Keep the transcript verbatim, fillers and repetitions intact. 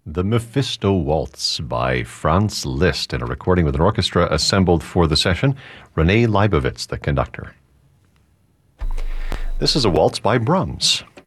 The Mephisto Waltz by Franz Liszt in a recording with an orchestra assembled for the session. Renee Leibovitz, the conductor. This is a waltz by Brahms.